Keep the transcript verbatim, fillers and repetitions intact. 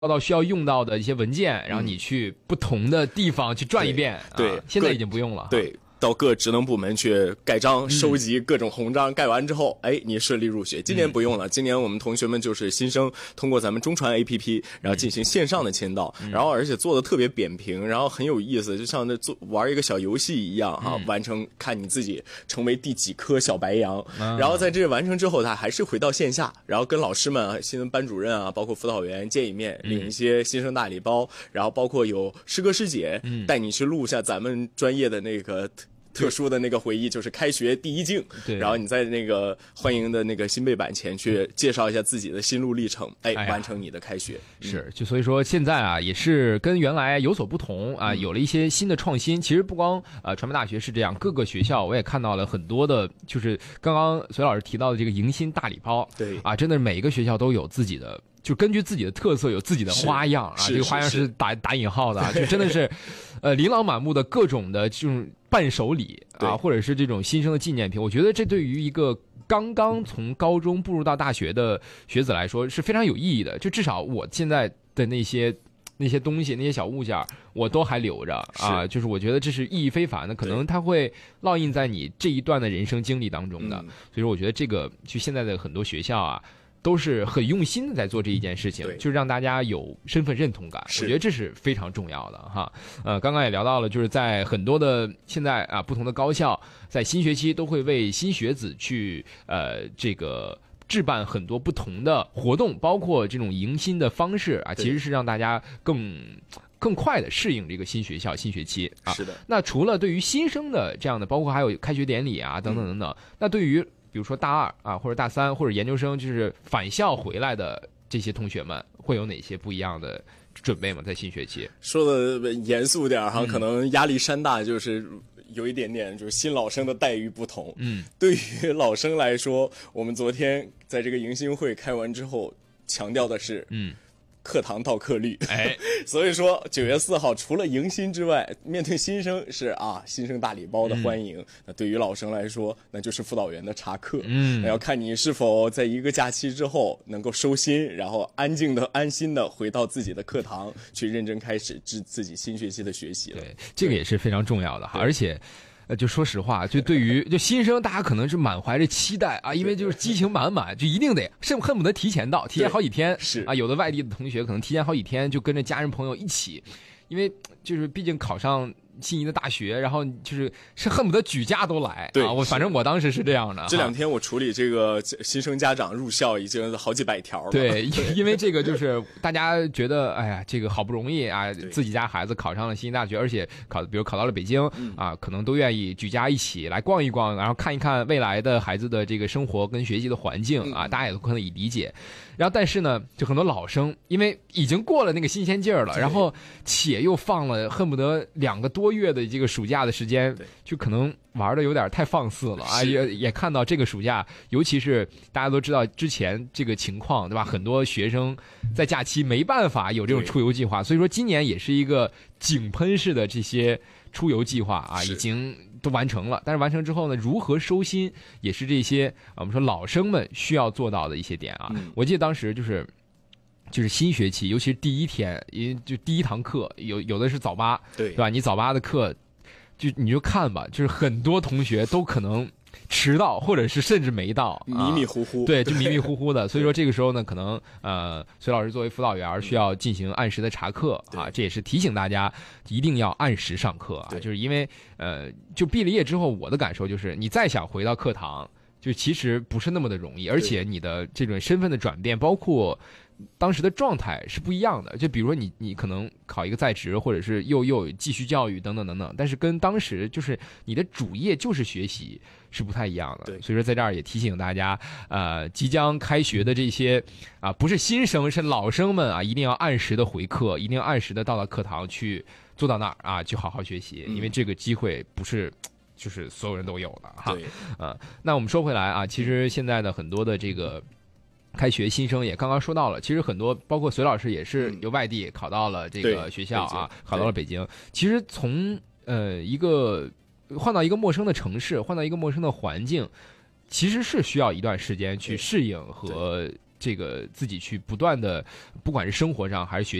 到需要用到的一些文件，然后你去不同的地方去转一遍。 嗯、对, 对、 啊，现在已经不用了。 对。到各职能部门去盖章，收集各种红章，嗯、盖完之后，哎，你顺利入学。今年不用了，嗯、今年我们同学们就是新生，通过咱们中传 A P P， 然后进行线上的签到，嗯、然后而且做的特别扁平，然后很有意思，就像那做玩一个小游戏一样哈、嗯，完成看你自己成为第几颗小白羊，嗯、然后在这完成之后，他还是回到线下，然后跟老师们、新闻班主任啊，包括辅导员见一面，领一些新生大礼包，然后包括有师哥师姐带你去录下咱们专业的那个。特殊的那个回忆就是开学第一镜，对，然后你在那个欢迎的那个新背板前去介绍一下自己的心路历程，哎，哎完成你的开学。 是，就所以说现在啊也是跟原来有所不同啊，有了一些新的创新。其实不光呃传媒大学是这样，各个学校我也看到了很多的，就是刚刚隋老师提到的这个迎新大礼包， 对啊，真的每一个学校都有自己的。就根据自己的特色有自己的花样啊，这个花样是打打引号的啊，就真的是，呃，琳琅满目的各种的这种伴手礼啊，或者是这种新生的纪念品。我觉得这对于一个刚刚从高中步入到大学的学子来说是非常有意义的。就至少我现在的那些那些东西、那些小物件，我都还留着啊。就是我觉得这是意义非凡的，可能它会烙印在你这一段的人生经历当中的。嗯、所以说，我觉得这个就现在的很多学校啊。都是很用心的在做这一件事情，就是让大家有身份认同感。我觉得这是非常重要的哈。呃，刚刚也聊到了，就是在很多的现在啊不同的高校，在新学期都会为新学子去呃这个置办很多不同的活动，包括这种迎新的方式啊，其实是让大家更。更快的适应这个新学校新学期啊。 是的。 那除了对于新生的这样的，包括还有开学典礼啊等等等等，嗯、那对于比如说大二啊，或者大三，或者研究生，就是返校回来的这些同学们，会有哪些不一样的准备吗？在新学期说的严肃点哈、嗯，可能压力山大，就是有一点点就是新老生的待遇不同。 嗯， 对于老生来说，我们昨天在这个迎新会开完之后，强调的是， 嗯。 课堂到课率， 哎， 所以说九月四号除了迎新之外，面对新生是啊新生大礼包的欢迎。嗯、那对于老生来说，那就是辅导员的查课。 嗯， 那要看你是否在一个假期之后能够收心，然后安静的、安心的回到自己的课堂，去认真开始自自己新学期的学习了。 对，这个也是非常重要的哈，而且。呃，就说实话，就对于就新生，大家可能是满怀着期待啊，因为就是激情满满，就一定得恨恨不得提前到，提前好几天。 是啊，有的外地的同学可能提前好几天就跟着家人朋友一起，因为就是毕竟考上心仪的大学，然后就是是恨不得举家都来。 对啊，我反正我当时是这样的。 这两天我处理这个新生家长入校已经好几百条了。 对，因为这个就是大家觉得，哎呀，这个好不容易啊，自己家孩子考上了心仪大学，而且考，比如考到了北京、嗯、啊，可能都愿意举家一起来逛一逛，然后看一看未来的孩子的这个生活跟学习的环境啊，嗯、大家也都可以理解。然后，但是呢，就很多老生，因为已经过了那个新鲜劲儿了，然后且又放了恨不得两个多月的这个暑假的时间，就可能玩的有点太放肆了啊！也也看到这个暑假，尤其是大家都知道之前这个情况，对吧？很多学生在假期没办法有这种出游计划，所以说今年也是一个井喷式的这些出游计划啊，已经都完成了。但是完成之后呢，如何收心，也是这些我们说老生们需要做到的一些点啊。 嗯、 我记得当时就是。就是新学期，尤其是第一天，因为就第一堂课，有有的是早八， 对对吧？你早八的课，就你就看吧，就是很多同学都可能迟到，或者是甚至没到， 迷迷糊糊， 啊、对，就迷迷糊糊的。所以说这个时候呢，可能呃，隋老师作为辅导员需要进行按时的查课啊，这也是提醒大家一定要按时上课啊，就是因为呃，就毕了业之后，我的感受就是你再想回到课堂，就其实不是那么的容易，而且你的这种身份的转变，包括。当时的状态是不一样的，就比如说你你可能考一个在职，或者是又又有继续教育等等等等，但是跟当时就是你的主业就是学习是不太一样的。 对， 所以说在这儿也提醒大家，呃，即将开学的这些啊，不是新生是老生们啊，一定要按时的回课，一定要按时的到到课堂去坐到那儿啊，去好好学习，因为这个机会不是。就是所有人都有的哈， 对， 呃，那我们说回来啊，其实现在的很多的这个开学新生也刚刚说到了，其实很多包括隋老师也是由外地考到了这个学校啊，考到了北京。其实从呃一个换到一个陌生的城市，换到一个陌生的环境，其实是需要一段时间去适应和这个自己去不断的，不管是生活上还是学